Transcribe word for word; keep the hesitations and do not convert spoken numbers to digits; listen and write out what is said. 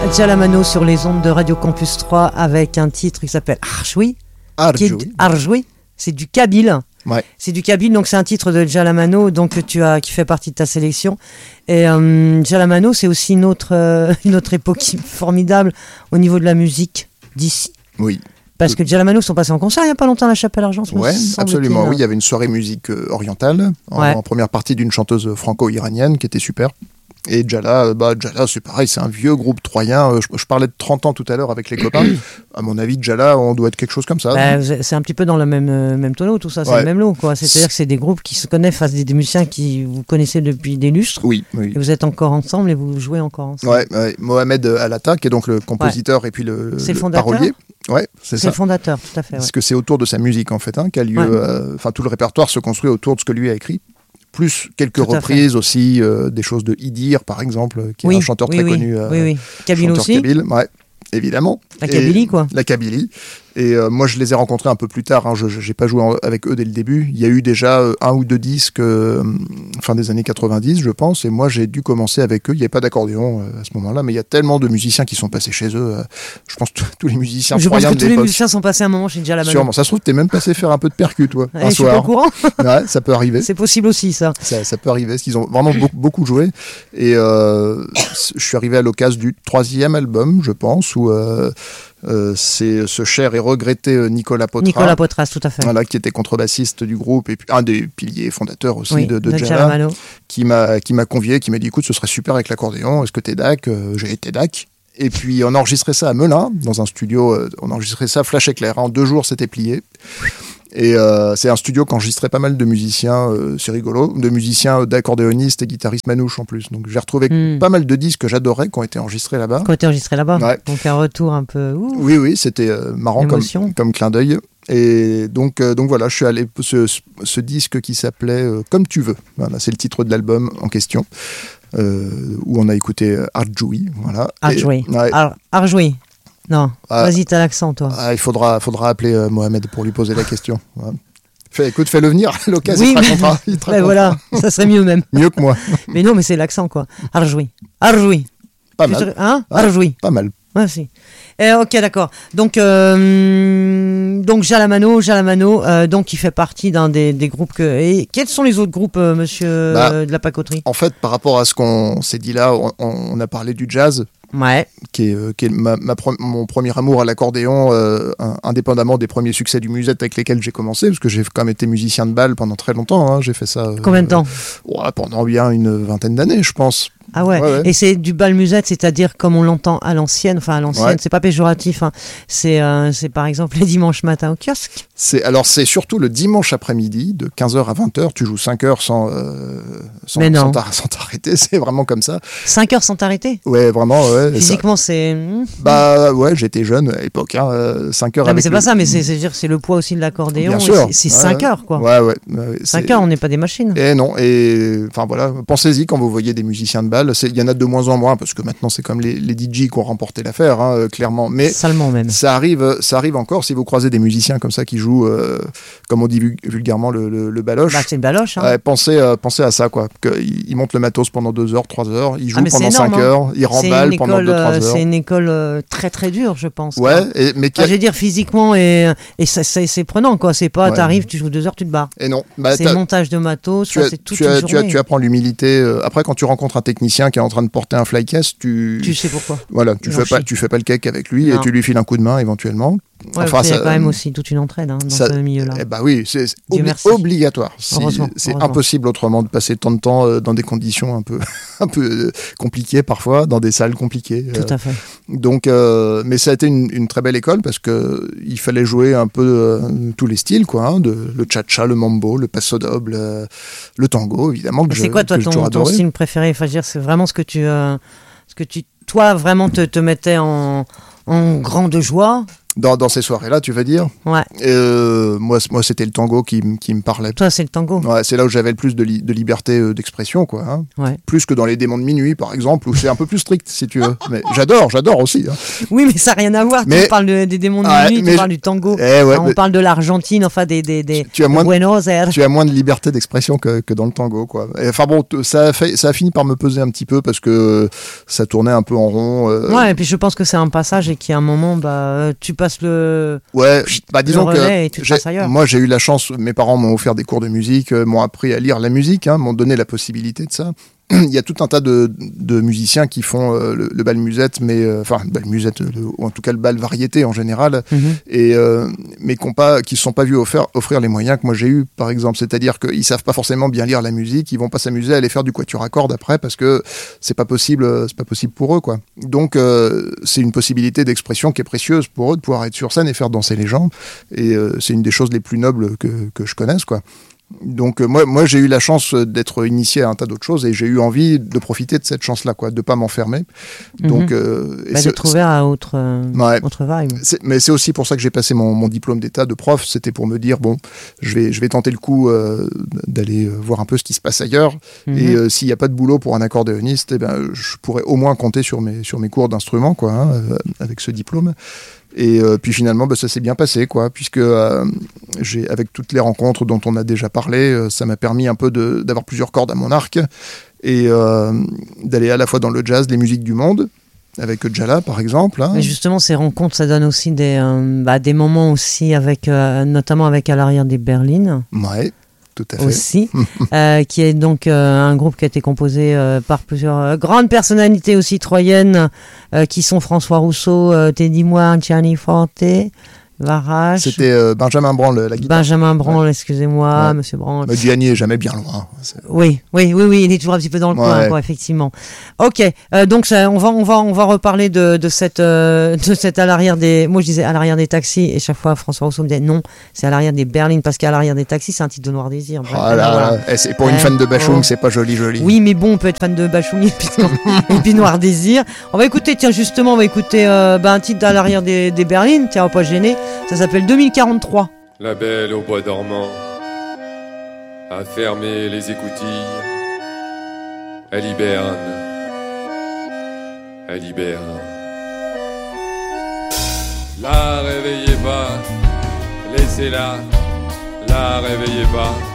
Jalamano sur les ondes de Radio Campus trois avec un titre qui s'appelle Arjoui. Arjoui. Arjoui. C'est du kabyle. Ouais. C'est du kabyle, donc c'est un titre de Jalamano, donc tu as qui fait partie de ta sélection. Et euh, Jalamano, c'est aussi une autre euh, une autre époque formidable au niveau de la musique d'ici. Oui. Parce que Jalamano sont passés en concert il n'y a pas longtemps à la Chapelle Argent. Ouais, absolument. Oui, il y avait une soirée musique euh, orientale en, ouais. en première partie d'une chanteuse franco-iranienne qui était super. Et Jala, bah, Jala, c'est pareil, c'est un vieux groupe troyen. Je, je parlais de trente ans tout à l'heure avec les copains. À mon avis, Jala, on doit être quelque chose comme ça. Bah, c'est un petit peu dans le même, euh, même tonneau, tout ça, c'est ouais. le même lot, quoi. C'est-à-dire que c'est des groupes qui se connaissent face à des, des musiciens qui vous connaissez depuis des lustres. Oui, oui. Et vous êtes encore ensemble et vous jouez encore ensemble. Ouais, ouais. Mohamed Alata, qui est donc le compositeur ouais. et puis le, c'est le, le parolier. Ouais, c'est, c'est ça. le fondateur, tout à fait. Ouais. Parce que c'est autour de sa musique, en fait, hein, qu'a lieu. Enfin, ouais. euh, tout le répertoire se construit autour de ce que lui a écrit. Plus quelques Tout reprises aussi, euh, des choses de Idir, par exemple, qui oui, est un chanteur oui, très oui, connu. Euh, oui, oui. Kabyle aussi. Kabyle, ouais, évidemment. La Kabylie, quoi. La Kabylie. Et euh, moi, je les ai rencontrés un peu plus tard. Hein. Je n'ai pas joué en, avec eux dès le début. Il y a eu déjà euh, un ou deux disques euh, fin des années quatre-vingt-dix, je pense. Et moi, j'ai dû commencer avec eux. Il n'y avait pas d'accordéon euh, à ce moment-là, mais il y a tellement de musiciens qui sont passés chez eux. Euh, je pense que tous les musiciens je troyens pense que de l'époque. Tous les musiciens sont passés un moment chez Jalamano. Sûrement. Ça se trouve, tu es même passé faire un peu de percu, toi, ouais, un je soir. Je suis pas au courant. Ouais, ça peut arriver. C'est possible aussi, ça. Ça, ça peut arriver, parce qu'ils ont vraiment beaucoup, beaucoup joué. Et euh, je suis arrivé à l'occasion du troisième album, je pense, où... Euh, Euh, c'est ce cher et regretté euh, Nicolas Potras. Nicolas Potras, tout à fait. Voilà, qui était contrebassiste du groupe et puis un des piliers fondateurs aussi oui, de, de, de Jala, qui m'a qui m'a convié, qui m'a dit écoute, ce serait super avec l'accordéon. Est-ce que t'es dac? euh, J'ai été dac. Et puis on a enregistré ça à Melun, dans un studio. Euh, on a enregistré ça flash éclair. En deux jours, c'était plié. Et euh, c'est un studio qui enregistrait pas mal de musiciens, euh, c'est rigolo, de musiciens, d'accordéonistes et guitaristes manouches en plus. Donc j'ai retrouvé mm. pas mal de disques que j'adorais qui ont été enregistrés là-bas. Qui ont été enregistrés là-bas. Ouais. Donc un retour un peu. Ouh. Oui, oui, c'était euh, marrant comme, comme clin d'œil. Et donc, euh, donc voilà, je suis allé ce, ce disque qui s'appelait euh, Comme tu veux. Voilà, c'est le titre de l'album en question, euh, où on a écouté euh, Arjoui. Voilà. Arjoui. Ouais. Ar- Arjoui. Non, ah, vas-y, t'as l'accent, toi. Ah, il faudra, faudra appeler euh, Mohamed pour lui poser la question. Ouais. Fais, écoute, fais-le venir à l'occasion, oui, il te racontera. Il te racontera. Ben voilà, ça serait mieux même. Mieux que moi. Mais non, mais c'est l'accent, quoi. Arjoui. Arjoui. Pas mal. Hein ah, Arjoui. Pas mal. Ah, si. Eh, ok, d'accord. Donc, euh, donc Jalamano, Jalamano, euh, donc il fait partie d'un des, des groupes que. Et quels sont les autres groupes, euh, monsieur bah, euh, de la pacoterie? En fait, par rapport à ce qu'on s'est dit là, on, on a parlé du jazz. Ouais. Qui est, euh, qui est ma, ma pro- mon premier amour à l'accordéon, euh, indépendamment des premiers succès du musette avec lesquels j'ai commencé, parce que j'ai quand même été musicien de bal pendant très longtemps. Hein, j'ai fait ça. Euh, Combien de temps? Ouais, pendant bien une vingtaine d'années, je pense. Ah ouais. ouais, ouais. Et c'est du bal musette, c'est-à-dire comme on l'entend à l'ancienne, enfin à l'ancienne, ouais. C'est pas péjoratif, hein. c'est, euh, c'est par exemple les dimanches matins au kiosque. C'est, alors c'est surtout le dimanche après-midi, de quinze heures à vingt heures, tu joues cinq heures sans, euh, sans, Mais non. sans, t'ar- sans t'arrêter, c'est vraiment comme ça. cinq heures sans t'arrêter? Ouais, vraiment. Ouais, Physiquement, ça... c'est... Bah ouais, j'étais jeune à l'époque, hein, cinq heures non, avec mais c'est le... pas ça, mais c'est, c'est, dire, c'est le poids aussi de l'accordéon. Bien sûr. C'est, c'est ouais, cinq heures, quoi. Ouais, ouais. ouais cinq heures, on n'est pas des machines. Et non, et enfin voilà, pensez-y quand vous voyez des musiciens de bal, il y en a de moins en moins, parce que maintenant c'est comme les, les D J qui ont remporté l'affaire, hein, clairement. Mais salement même. Ça arrive, ça arrive encore si vous croisez des musiciens comme ça qui jouent, euh, comme on dit vulgairement, le, le, le baloche. Bah, c'est le baloche. Hein. Ouais, pensez, euh, pensez à ça, quoi. Ils, ils montent le matos pendant deux heures, trois heures, ils jouent ah, pendant énorme, cinq hein. heures, ils remballent pendant deux, trois heures. C'est une école euh, très très dure, je pense. Ouais, et, mais enfin, je veux dire physiquement et, et ça, c'est, c'est prenant, quoi. C'est pas, ouais. T'arrives, tu joues deux heures, tu te barres. Et non. Bah, c'est le montage de matos, tu as, c'est toute tu une as, journée. Tu, as, tu apprends l'humilité. Euh, après, quand tu rencontres un technicien qui est en train de porter un flycast, tu... Tu sais pourquoi. Voilà, tu fais pas, tu fais pas le cake avec lui non. Et tu lui files un coup de main éventuellement. Ouais, enfin, il y a quand même aussi toute une entraide hein, dans ça, ce milieu-là. Eh bah oui, c'est, c'est obli- obligatoire. C'est, heureusement, c'est heureusement. impossible autrement de passer tant de temps euh, dans des conditions un peu, un peu euh, compliquées parfois, dans des salles compliquées. Tout euh, à fait. Donc, euh, mais ça a été une, une très belle école parce que il fallait jouer un peu euh, tous les styles, quoi, hein, de, le cha-cha, le mambo, le paso doble, euh, le tango, évidemment. Que c'est je, quoi toi que ton, ton style préféré? Enfin, je veux dire, c'est vraiment ce que tu, euh, ce que tu, toi, vraiment te, te mettais en, en grande joie. Dans, dans ces soirées-là, tu vas dire. Ouais. Euh, moi, moi, c'était le tango qui, m- qui me parlait. Toi, c'est le tango. Ouais, c'est là où j'avais le plus de, li- de liberté euh, d'expression, quoi. Hein. Ouais. Plus que dans les démons de minuit, par exemple, où c'est un peu plus strict, si tu veux. Mais j'adore, j'adore aussi. Hein. Oui, mais ça n'a rien à voir. Mais- Tu parles de- des démons de Ah, minuit, mais tu je- parles du tango. Eh ouais, Enfin, on mais- parle de l'Argentine, enfin des, des, des Tu as moins de- Buenos Aires. Tu as moins de liberté d'expression que, que dans le tango, quoi. Et, enfin bon, t- ça a, fait, ça a fini par me peser un petit peu parce que ça tournait un peu en rond. euh, Ouais, et puis je pense que c'est un passage et qu'à un moment, bah, tu passes le. Ouais, bah disons le relais que et tu te j'ai- passes ailleurs. moi j'ai eu la chance, mes parents m'ont offert des cours de musique, euh, m'ont appris à lire la musique, hein, m'ont donné la possibilité de ça. Il y a tout un tas de, de musiciens qui font euh, le, le bal musette, mais euh, enfin le bal musette, le- ou en tout cas le bal variété en général, Mhm. et euh, mais qui ne se sont pas vus offrir, offrir les moyens que moi j'ai eu, par exemple. C'est-à-dire qu'ils savent pas forcément bien lire la musique, ils vont pas s'amuser à aller faire du quatuor à cordes après parce que c'est pas possible, euh, c'est pas possible pour eux, quoi. Donc euh, c'est une possibilité d'expression qui est précieuse pour eux de pouvoir être sur scène et faire danser les gens, et euh, c'est une des choses les plus nobles que, que je connaisse, quoi. Donc euh, moi, moi j'ai eu la chance d'être initié à un tas d'autres choses et j'ai eu envie de profiter de cette chance-là, quoi, de pas m'enfermer. Donc, Mhm. euh, et Bah, c'est- d'être ouvert à autre, euh, Ouais. autre vibe. c'est- mais c'est aussi pour ça que j'ai passé mon, mon diplôme d'état de prof. C'était pour me dire bon, je vais, je vais tenter le coup euh, d'aller euh, voir un peu ce qui se passe ailleurs. Mhm. Et euh, s'il n'y a pas de boulot pour un accordéoniste, eh ben, je pourrais au moins compter sur mes, sur mes cours d'instrument, quoi, hein, euh, avec ce diplôme. Et euh, puis finalement, bah, ça s'est bien passé, quoi, puisque euh, j'ai, avec toutes les rencontres dont on a déjà parlé, euh, ça m'a permis un peu de, d'avoir plusieurs cordes à mon arc et euh, d'aller à la fois dans le jazz, les musiques du monde, avec Djala par exemple. Hein. Mais justement, ces rencontres, ça donne aussi des, euh, bah, des moments aussi, avec, euh, notamment avec À l'arrière des Berlines. Ouais, tout à fait. Aussi, euh, qui est donc euh, un groupe qui a été composé euh, par plusieurs euh, grandes personnalités aussi troyennes, euh, qui sont François Rousseau, euh, Teddy Moine, Gianni Forte, Varache, C'était euh, Benjamin Branle, la guitare. Benjamin Branle, excusez-moi, Ouais. Monsieur Branle. Mais Gianni est jamais bien loin. C'est- Oui, oui, oui, oui, il est toujours un petit peu dans le Ouais. coin, quoi, effectivement. Ok, euh, donc ça, on va, on va, on va reparler de, de cette, euh, de cette à l'arrière des. Moi, je disais à l'arrière des taxis, et chaque fois François Rousseau me disait non, c'est à l'arrière des berlines, parce qu'à l'arrière des taxis, c'est un titre de Noir Désir. Bref, Oh là voilà. là, eh, c'est pour une Eh, fan de Bachung, oh. c'est pas joli, joli. Oui, mais bon, on peut être fan de Bachung et puis, et puis Noir Désir. On va écouter, tiens, justement, on va écouter euh, bah, un titre à l'arrière des, des berlines, tiens, on va pas gêner. Ça s'appelle deux mille quarante-trois. La belle au bois dormant a fermé les écoutilles. Elle hiberne, elle hiberne. La réveillez pas, laissez-la, la réveillez pas.